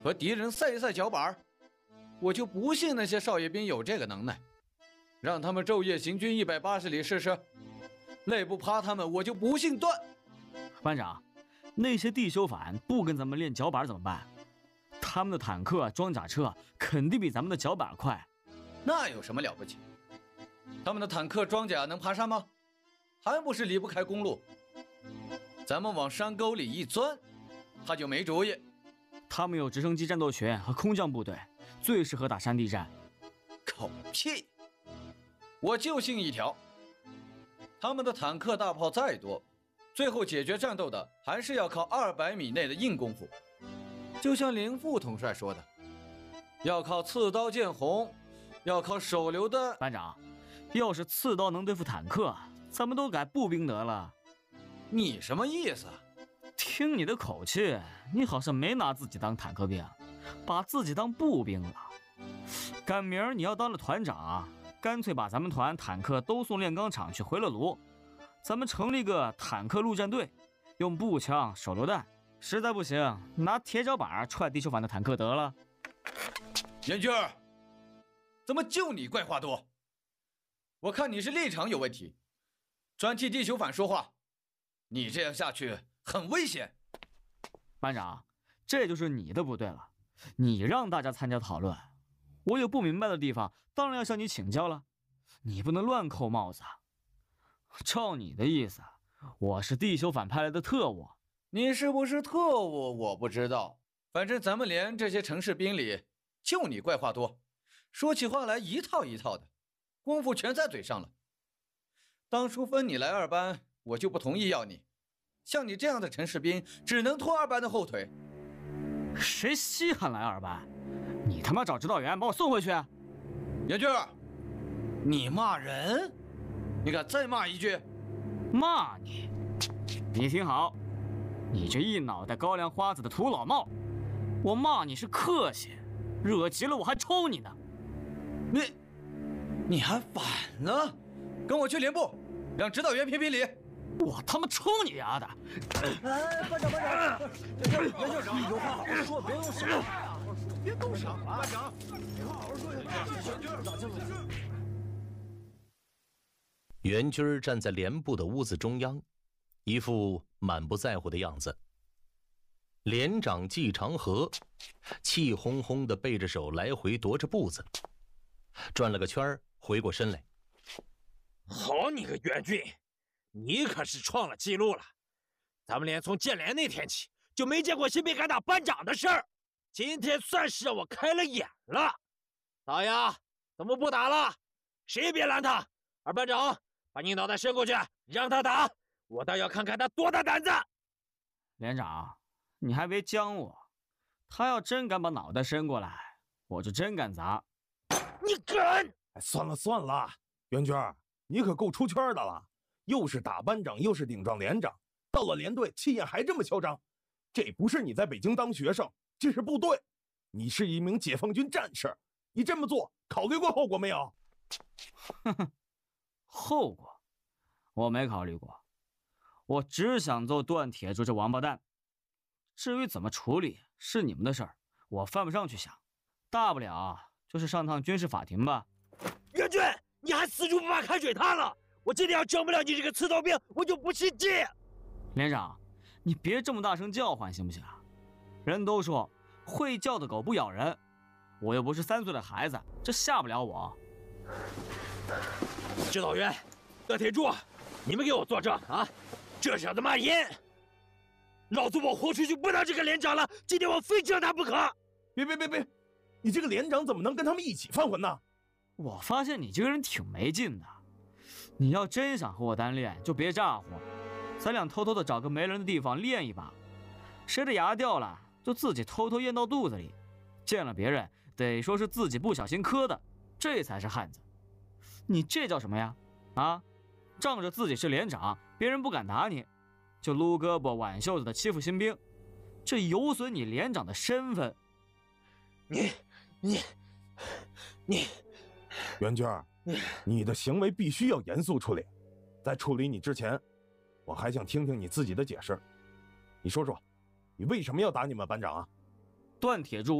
和敌人赛一赛脚板，我就不信那些少爷兵有这个能耐。让他们昼夜行军180里试试，累不趴他们，我就不信断。 班长，那些地修反不跟咱们练脚板怎么办？他们的坦克、装甲车肯定比咱们的脚板快。 那有什么了不起？他们的坦克、装甲能爬山吗？还不是离不开公路。咱们往山沟里一钻，他就没主意。 他们有直升机战斗群和空降部队，最适合打山地战。 狗屁！我就信一条，他们的坦克大炮再多，最后解决战斗的还是要靠200米内的硬功夫。就像林副统帅说的，要靠刺刀见红，要靠手榴弹。 班长，要是刺刀能对付坦克，咱们都改步兵得了。 你什么意思？ 听你的口气，你好像没拿自己当坦克兵，把自己当步兵了。赶明儿你要当了团长，干脆把咱们团坦克都送炼钢厂去回了炉，咱们成立个坦克陆战队，用步枪、手榴弹，实在不行拿铁脚板踹地球反的坦克得了。 严军儿，怎么就你怪话多？我看你是立场有问题，专替地球反说话，你这样下去很危险。 班长，这就是你的不对了，你让大家参加讨论，我有不明白的地方，当然要向你请教了。你不能乱扣帽子。照你的意思，我是地球反派来的特务。 你是不是特务我不知道，反正咱们连这些城市兵里就你怪话多，说起话来一套一套的，功夫全在嘴上了。当初分你来2班，我就不同意要你，像你这样的城市兵只能拖2班的后腿。 谁稀罕来2班？你他妈找指导员把我送回去。 严军儿，你骂人？你敢再骂一句？ 骂你？你听好，你这一脑袋高粱花子的土老帽，我骂你是客气，惹急了我还抽你呢。 你还反了？跟我去连部，让指导员评评理。 我他妈抽你丫的！ 哎，班长，袁校长，有话好好说，别用手，别动手啊！班长，有话好好说， 袁军站在连部的屋子中央，一副满不在乎的样子。连长季长河气哄哄地背着手来回踱着步子，转了个圈回过身来。 好你个袁俊，你可是创了记录了！咱们连从建连那天起就没见过新兵敢打班长的事儿，今天算是让我开了眼了。老杨，怎么不打了？谁也别拦他！二班长，把你脑袋伸过去，让他打，我倒要看看他多大胆子！ 连长，你还别将我，他要真敢把脑袋伸过来，我就真敢砸。 你敢？ 算了，袁军，你可够出圈的了，又是打班长，又是顶撞连长，到了连队气焰还这么嚣张，这不是你在北京当学生，这是部队，你是一名解放军战士，你这么做考虑过后果没有？ 哼哼，后果我没考虑过，我只想揍段铁柱这王八蛋。至于怎么处理是你们的事儿，我犯不上去想，大不了就是上趟军事法庭吧。 袁军，你还死猪不怕开水烫了！我今天要整不了你这个刺刀兵，我就不信计！ 连长，你别这么大声叫唤行不行啊？人都说会叫的狗不咬人，我又不是3岁的孩子，这吓不了我。 指导员，段铁柱，你们给我作证啊！这小子骂人，老子我豁出去不当这个连长了，今天我非救他不可！ 别，你这个连长怎么能跟他们一起犯浑呢？ 我发现你这个人挺没劲的，你要真想和我单练，就别咋呼，咱俩偷偷的找个没人的地方练一把，谁的牙掉了，就自己偷偷咽到肚子里，见了别人得说是自己不小心磕的，这才是汉子。你这叫什么呀？啊，仗着自己是连长，别人不敢打你，就撸胳膊挽袖子的欺负新兵，这有损你连长的身份。 你袁军，你的行为必须要严肃处理。在处理你之前，我还想听听你自己的解释。你说说，你为什么要打你们班长啊？ 断铁柱